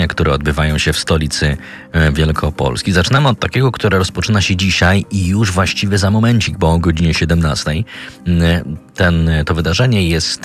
które odbywają się w stolicy Wielkopolski. Zaczynamy od takiego, które rozpoczyna się dzisiaj i już właściwie za momencik, bo o godzinie 17. To wydarzenie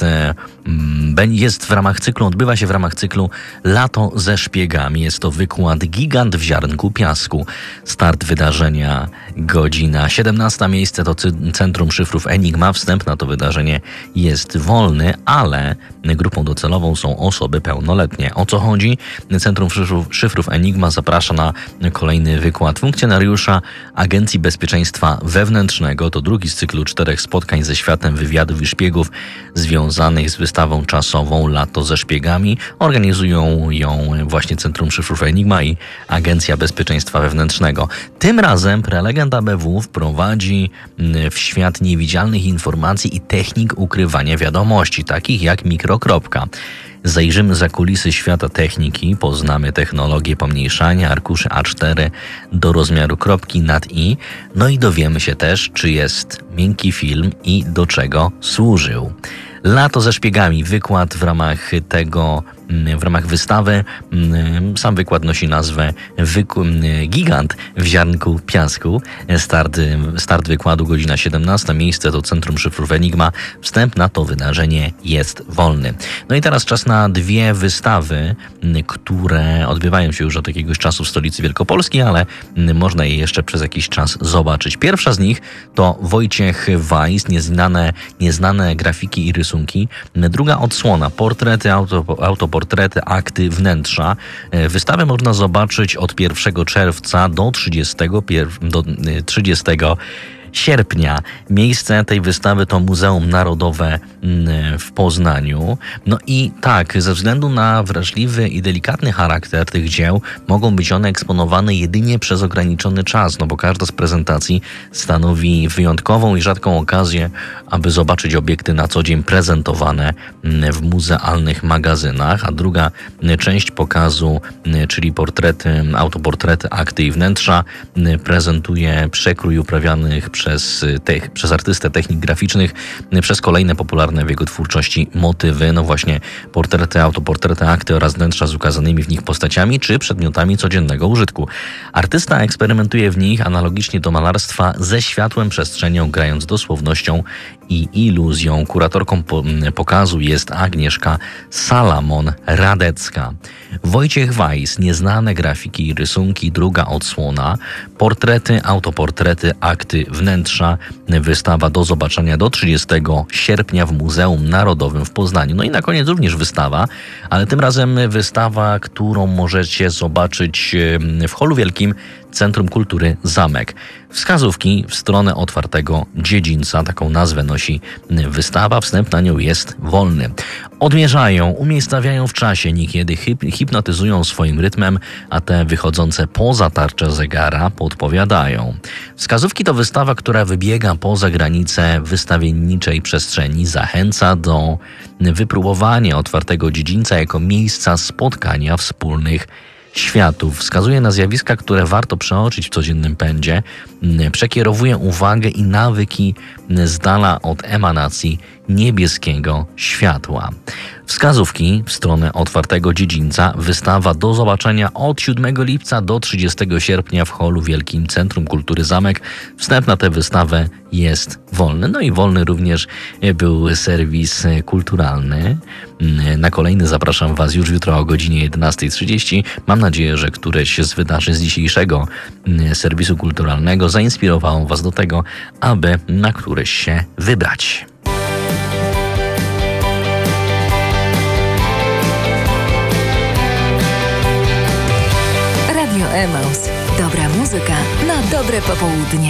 odbywa się w ramach cyklu Lato ze szpiegami. Jest to wykład Gigant w ziarnku piasku. Start wydarzenia godzina 17. Miejsce to Centrum Szyfrów Enigma. Wstęp na to wydarzenie jest wolny, ale grupą docelową są osoby pełnoletnie. O co chodzi? Centrum Szyfrów Enigma zaprasza na kolejny wykład funkcjonariusza Agencji Bezpieczeństwa Wewnętrznego. To drugi z cyklu 4 spotkań ze światem wywiadów i szpiegów związanych z wystawą czasową Lato ze szpiegami. Organizują ją właśnie Centrum Szyfrów Enigma i Agencja Bezpieczeństwa Wewnętrznego. Tym razem prelegent ABW wprowadzi w świat niewidzialnych informacji i technik ukrywania wiadomości, takich jak mikrokropka. Zajrzymy za kulisy świata techniki, poznamy technologię pomniejszania arkuszy A4 do rozmiaru kropki nad i, no i dowiemy się też, czy jest miękki film i do czego służył. Lato ze szpiegami, wykład w ramach wystawy. Sam wykład nosi nazwę Gigant w ziarnku piasku. Start wykładu godzina 17. Miejsce to Centrum Szyfrów Enigma. Wstęp na to wydarzenie jest wolny. No i teraz czas na dwie wystawy, które odbywają się już od jakiegoś czasu w stolicy Wielkopolski, ale można je jeszcze przez jakiś czas zobaczyć. Pierwsza z nich to Wojciech Weiss, nieznane grafiki i rysunki. Druga odsłona, portrety, autoportrety, akty wnętrza. Wystawę można zobaczyć od 1 czerwca do 30 sierpnia. Miejsce tej wystawy to Muzeum Narodowe w Poznaniu. No i tak, ze względu na wrażliwy i delikatny charakter tych dzieł mogą być one eksponowane jedynie przez ograniczony czas, no bo każda z prezentacji stanowi wyjątkową i rzadką okazję, aby zobaczyć obiekty na co dzień prezentowane w muzealnych magazynach, a druga część pokazu, czyli portrety, autoportrety, akty i wnętrza, prezentuje przekrój uprawianych przez artystę technik graficznych, przez kolejne popularne w jego twórczości motywy, no właśnie portrety, autoportrety, akty oraz wnętrza z ukazanymi w nich postaciami czy przedmiotami codziennego użytku. Artysta eksperymentuje w nich analogicznie do malarstwa ze światłem, przestrzenią, grając dosłownością i iluzją. Kuratorką pokazu jest Agnieszka Salamon-Radecka. Wojciech Weiss, nieznane grafiki i rysunki, druga odsłona, portrety, autoportrety, akty wnętrza. Wystawa do zobaczenia do 30 sierpnia w Muzeum Narodowym w Poznaniu. No i na koniec również wystawa, ale tym razem wystawa, którą możecie zobaczyć w Holu Wielkim Centrum Kultury Zamek. Wskazówki w stronę otwartego dziedzińca, taką nazwę nosi wystawa, wstęp na nią jest wolny. Odmierzają, umiejscawiają w czasie, niekiedy hipnotyzują swoim rytmem, a te wychodzące poza tarczę zegara podpowiadają. Wskazówki to wystawa, która wybiega poza granice wystawienniczej przestrzeni, zachęca do wypróbowania otwartego dziedzińca jako miejsca spotkania wspólnych światów. Wskazuje na zjawiska, które warto przeoczyć w codziennym pędzie, przekierowuje uwagę i nawyki z dala od emanacji niebieskiego światła. Wskazówki w stronę otwartego dziedzińca. Wystawa do zobaczenia od 7 lipca do 30 sierpnia w Holu Wielkim Centrum Kultury Zamek. Wstęp na tę wystawę jest wolny. No i wolny również był serwis kulturalny. Na kolejny zapraszam Was już jutro o godzinie 11:30. Mam nadzieję, że któreś z wydarzeń z dzisiejszego serwisu kulturalnego zainspirowało Was do tego, aby na któreś się wybrać. Radio Emaus. Dobra muzyka na dobre popołudnie.